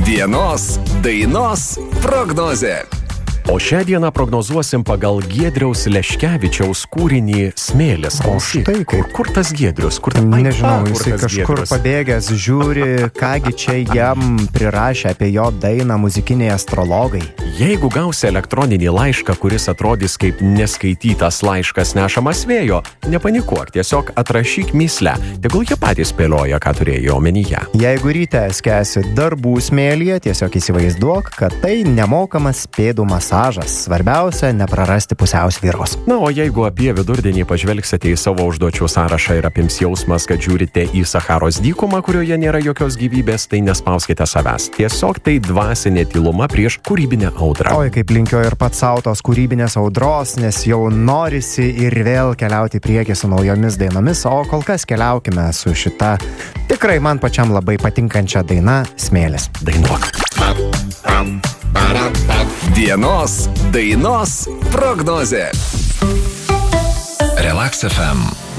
Dienos dainos prognozė. O šią dieną prognozuosim pagal Giedriaus Leškevičiaus kūrinį Smėlis. O štai kur tas Giedrius? Nežinau, jisai kažkur pabėgęs žiūri, kągi čia jam prirašė apie jo dainą muzikiniai astrologai. Jeigu gausi elektroninį laišką, kuris atrodys kaip neskaitytas laiškas nešamas vėjo, nepanikuok, tiesiog atrašyk mįslę, tegul jie patys spėlioja, ką turėjo omenyje. Jeigu ryte skęsi darbų smėlyje, tiesiog įsivaizduok, kad tai nemokamas pėdų masažas. Svarbiausia, neprarasti pusiausvyros. Na, o jeigu apie vidurdienį pažvelgsite į savo užduočių sąrašą ir apims jausmas, kad žiūrite į Sacharos dykumą, kurioje nėra jokios gyvybės, tai nespauskite savęs. Tiesiog tai dvasinė tyluma prieš kūrybinę audrą. Oi, kaip linkiu ir pats sau tos kūrybinės audros, nes jau norisi ir vėl keliauti į priekį su naujomis dainomis, o kol kas keliaukime su šita tikrai man pačiam labai patinkančia daina Smėlis. Dainuok. Dienos dainos prognozė. Relax FM.